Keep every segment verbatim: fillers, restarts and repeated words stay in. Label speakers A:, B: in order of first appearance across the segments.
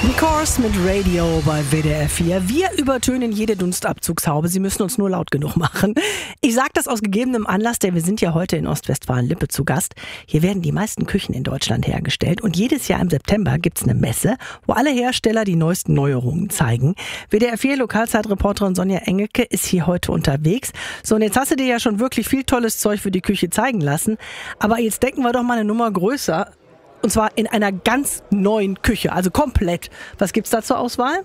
A: The Course mit Radio bei W D R vier. Wir übertönen jede Dunstabzugshaube. Sie müssen uns nur laut genug machen. Ich sage das aus gegebenem Anlass, denn wir sind ja heute in Ostwestfalen-Lippe zu Gast. Hier werden die meisten Küchen in Deutschland hergestellt. Und jedes Jahr im September gibt's eine Messe, wo alle Hersteller die neuesten Neuerungen zeige. W D R vier Lokalzeitreporterin Sonja Engelke ist hier heute unterwegs. So, und jetzt hast du dir ja schon wirklich viel tolles Zeug für die Küche zeigen lassen. Aber jetzt denken wir doch mal eine Nummer größer. Und zwar in einer ganz neuen Küche, also komplett. Was gibt's da zur Auswahl?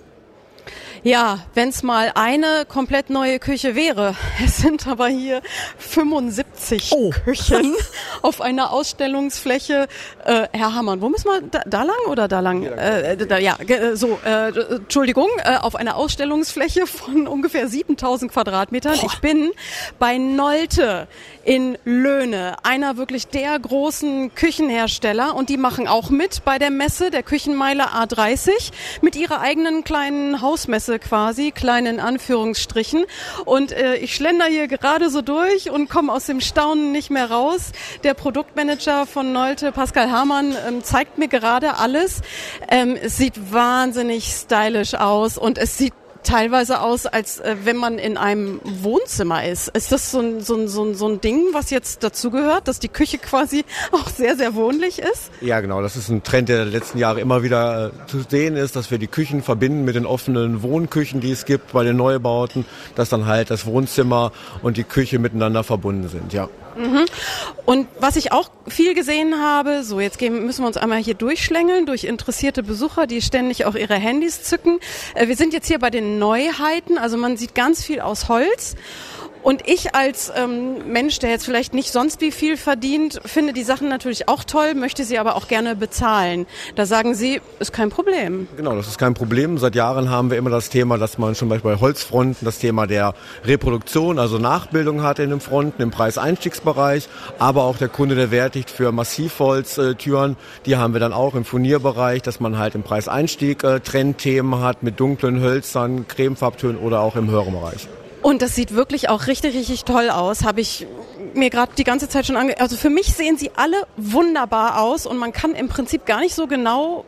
B: Ja, wenn es mal eine komplett neue Küche wäre. Es sind aber hier fünfundsiebzig oh. Küchen auf einer Ausstellungsfläche. Äh, Herr Hamann, wo müssen wir? Da, da lang oder da lang? Äh, da, ja, so, äh, Entschuldigung, äh, auf einer Ausstellungsfläche von ungefähr siebentausend Quadratmetern. Ich bin bei Nolte in Löhne, einer wirklich der großen Küchenhersteller. Und die machen auch mit bei der Messe, der Küchenmeile A dreißig, mit ihrer eigenen kleinen Hausmesse quasi, kleinen Anführungsstrichen. Und äh, ich schlender hier gerade so durch und komme aus dem Staunen nicht mehr raus. Der Produktmanager von Nolte, Pascal Hamann, ähm, zeigt mir gerade alles. Ähm, es sieht wahnsinnig stylisch aus und es sieht teilweise aus, als äh, wenn man in einem Wohnzimmer ist. Ist das so ein, so ein, so ein, so ein Ding, was jetzt dazugehört, dass die Küche quasi auch sehr, sehr wohnlich ist?
C: Ja, genau. Das ist ein Trend, der der letzten Jahre immer wieder äh, zu sehen ist, dass wir die Küchen verbinden mit den offenen Wohnküchen, die es gibt bei den Neubauten, dass dann halt das Wohnzimmer und die Küche miteinander verbunden sind, ja.
B: Mhm. Und was ich auch viel gesehen habe, so jetzt gehen, müssen wir uns einmal hier durchschlängeln durch interessierte Besucher, die ständig auch ihre Handys zücken. Äh, wir sind jetzt hier bei den Neuheiten, also man sieht ganz viel aus Holz. Und ich als ähm, Mensch, der jetzt vielleicht nicht sonst wie viel verdient, finde die Sachen natürlich auch toll, möchte sie aber auch gerne bezahlen. Da sagen Sie, ist kein Problem.
C: Genau, das ist kein Problem. Seit Jahren haben wir immer das Thema, dass man zum Beispiel bei Holzfronten das Thema der Reproduktion, also Nachbildung hat in den Fronten, im Preiseinstiegsbereich. Aber auch der Kunde, der wertigt für Massivholztüren, die haben wir dann auch im Furnierbereich, dass man halt im Preiseinstieg äh, Trendthemen hat mit dunklen Hölzern, Cremefarbtönen oder auch im höheren Bereich.
B: Und das sieht wirklich auch richtig, richtig toll aus. Habe ich mir gerade die ganze Zeit schon ange... Also für mich sehen sie alle wunderbar aus und man kann im Prinzip gar nicht so genau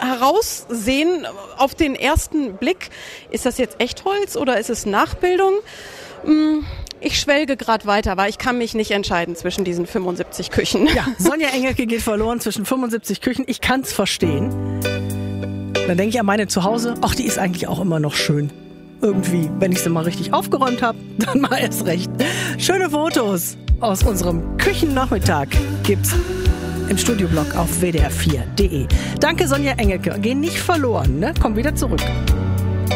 B: heraussehen auf den ersten Blick. Ist das jetzt Echtholz oder ist es Nachbildung? Ich schwelge gerade weiter, weil ich kann mich nicht entscheiden zwischen diesen fünfundsiebzig Küchen.
A: Ja, Sonja Engelke geht verloren zwischen fünfundsiebzig Küchen. Ich kann es verstehen. Dann denke ich an meine zu Hause. Ach, die ist eigentlich auch immer noch schön. Irgendwie, wenn ich sie mal richtig aufgeräumt habe, dann mal erst recht. Schöne Fotos aus unserem Küchennachmittag gibt's im Studioblog auf w d r vier punkt d e. Danke Sonja Engelke. Geh nicht verloren, ne? Komm wieder zurück.